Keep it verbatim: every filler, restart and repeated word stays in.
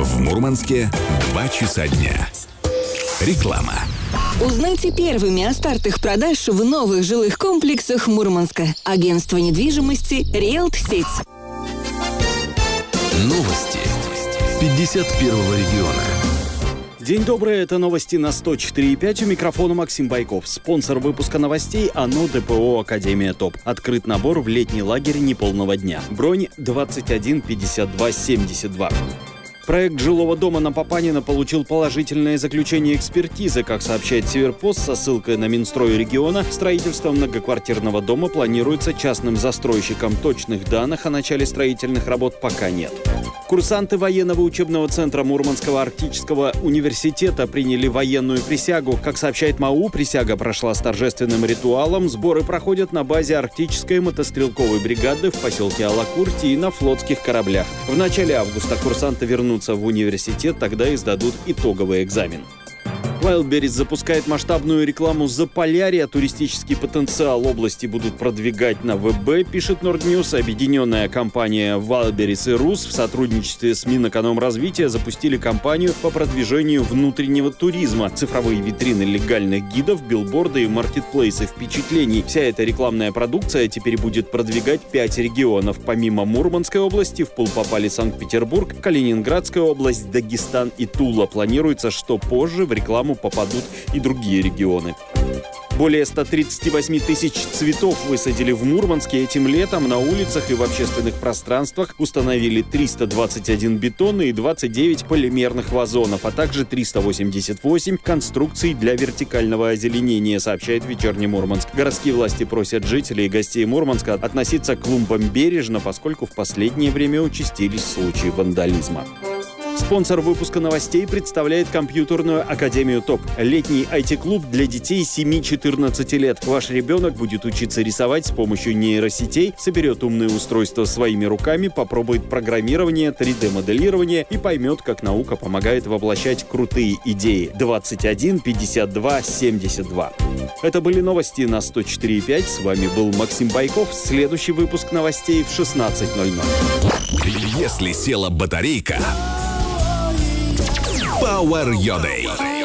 В Мурманске два часа дня. Реклама. Узнайте первыми о стартах продаж в новых жилых комплексах Мурманска. Агентство недвижимости «Риэлт-Сеть». Новости пятьдесят первого региона. День добрый, это новости на сто четыре и пять. У микрофона Максим Байков. Спонсор выпуска новостей ОНО ДПО «Академия ТОП». Открыт набор в летний лагерь неполного дня. Бронь двадцать один пятьдесят два семьдесят два. Проект жилого дома на Папанина получил положительное заключение экспертизы. Как сообщает Северпост со ссылкой на Минстрой региона, строительство многоквартирного дома планируется частным застройщиком. Точных данных о начале строительных работ пока нет. Курсанты военного учебного центра Мурманского арктического университета приняли военную присягу. Как сообщает МАУ, присяга прошла с торжественным ритуалом. Сборы проходят на базе арктической мотострелковой бригады в поселке Алакурти и на флотских кораблях. В начале августа курсанты вернутся в университет, тогда и сдадут итоговый экзамен. Wildberries запускает масштабную рекламу Заполярья. Туристический потенциал области будут продвигать на ВБ, пишет Нордньюс. Объединенная компания Wildberries и РУС в сотрудничестве с Минэкономразвития запустили кампанию по продвижению внутреннего туризма. Цифровые витрины легальных гидов, билборды и маркетплейсы впечатлений. Вся эта рекламная продукция теперь будет продвигать пять регионов. Помимо Мурманской области, в пул попали Санкт-Петербург, Калининградская область, Дагестан и Тула. Планируется, что позже в рекламу попадут и другие регионы. Более ста тридцати восьми тысяч цветов высадили в Мурманске. Этим летом на улицах и в общественных пространствах установили триста двадцать один бетона и двадцать девять полимерных вазонов, а также триста восемьдесят восемь конструкций для вертикального озеленения, сообщает «Вечерний Мурманск». Городские власти просят жителей и гостей Мурманска относиться к клумбам бережно, поскольку в последнее время участились случаи вандализма. Спонсор выпуска новостей представляет компьютерную академию ТОП. Летний ай ти-клуб для детей семи-четырнадцати лет. Ваш ребенок будет учиться рисовать с помощью нейросетей, соберет умные устройства своими руками, попробует программирование, три дэ-моделирование и поймет, как наука помогает воплощать крутые идеи. двадцать один пятьдесят два семьдесят два. Это были новости на сто четыре и пять. С вами был Максим Байков. Следующий выпуск новостей в шестнадцать ноль ноль. Если села батарейка, Power Your Day.